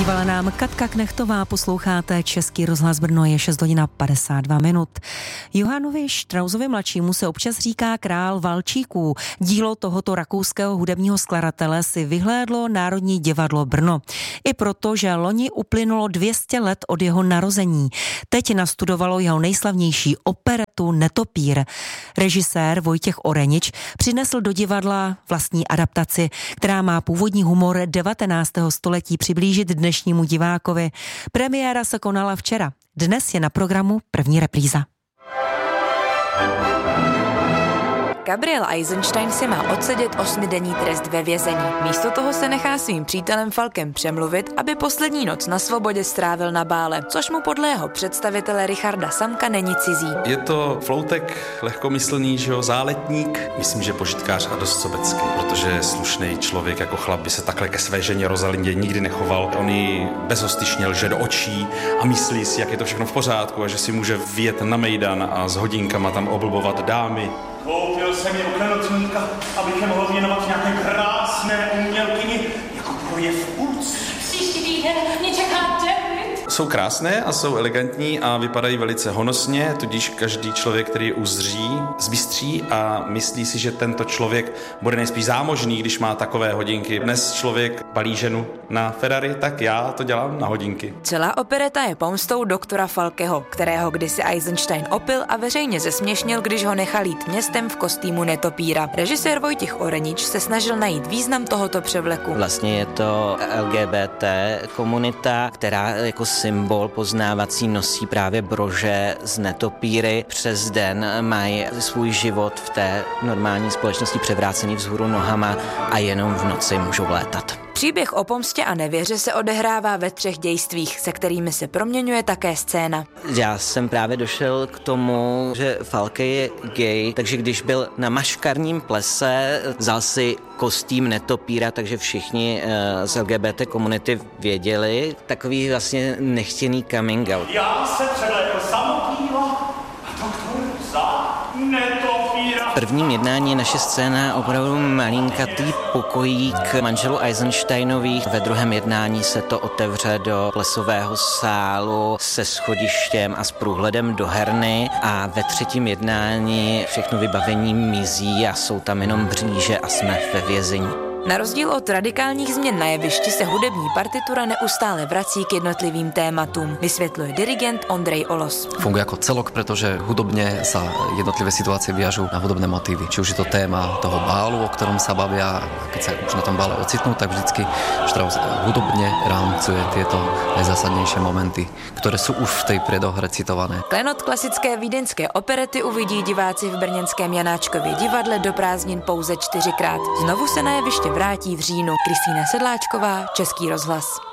Zpívala nám Katka Knechtová, posloucháte Český rozhlas Brno, je 6:52. Johannovi Strausovi mladšímu se občas říká král valčíků. Dílo tohoto rakouského hudebního skladatele si vyhlédlo Národní divadlo Brno. I proto, že loni uplynulo 200 let od jeho narození. Teď nastudovalo jeho nejslavnější operetu Netopír. Režisér Vojtěch Orenič přinesl do divadla vlastní adaptaci, která má původní humor 19. století přiblížit dnešnímu divákovi. Premiéra se konala včera. Dnes je na programu první repríza. Gabriel Eisenstein si má odsedět 8denní trest ve vězení. Místo toho se nechá svým přítelem Falkem přemluvit, aby poslední noc na svobodě strávil na bále, což mu podle jeho představitele Richarda Samka není cizí. Je to floutek, lehkomyslný, že jo, záletník. Myslím, že požitkář a dost sobecký, protože slušný člověk jako chlap by se takhle ke své ženě Rozalindě nikdy nechoval. On ji bezostyšně lže do očí a myslí si, jak je to všechno v pořádku a že si může vyjet na mejdan a s hodinkama tam oblbovat dámy. Koupil jsem je u klenotníka, abych je mohl věnovat nějaké krásné umělkyni, jako projev pulc. Příští týden mě čeká David. Jsou krásné a jsou elegantní a vypadají velice honosně, tudíž každý člověk, který je uzří, zbystří a myslí si, že tento člověk bude nejspíš zámožný, když má takové hodinky. Dnes člověk balí ženu na Ferrari, tak já to dělám na hodinky. Celá opereta je pomstou doktora Falkeho, kterého kdysi Eisenstein opil a veřejně zesměšnil, když ho nechal jít městem v kostýmu netopíra. Režisér Vojtěch Orenič se snažil najít význam tohoto převleku. Vlastně je to LGBT komunita, která jako symbol poznávací nosí právě brože z netopíry. Přes den mají svůj život v té normální společnosti převrácený vzhůru nohama a jenom v noci můžou létat. Příběh o pomstě a nevěře se odehrává ve 3 dějstvích, se kterými se proměňuje také scéna. Já jsem právě došel k tomu, že Falke je gay, takže když byl na maškarním plese, vzal si kostým netopíra, takže všichni z LGBT komunity věděli. Takový vlastně nechtěný coming out. Já se převlékl samotníla a doktor za netopíra. V prvním jednání je naše scéna opravdu malinkatý pokojík manželů Eisensteinových. Ve druhém jednání se to otevře do plesového sálu se schodištěm a s průhledem do herny a ve třetím jednání všechno vybavení mizí a jsou tam jenom bříže a jsme ve vězení. Na rozdíl od radikálních změn na jevišti se hudební partitura neustále vrací k jednotlivým tématům, vysvětluje dirigent Ondrej Olos. Funguje jako celok, pretože hudobne sa jednotlivé situácie viažú na hudobné motívy. Či už je to téma toho bálu, o ktorom sa bavia, keď sa už na tom bále ocitnú, tak vždycky Strauss hudobne rámcuje tieto najzásadnejšie momenty, ktoré sú už v tej predohre citované. Klenot klasické vídeňské operety uvidí diváci v brněnském Janáčkově divadle do prázdnin pouze 4krát. Znovu se na jeviště vrátí v říjnu. Kristýna Sedláčková, Český rozhlas.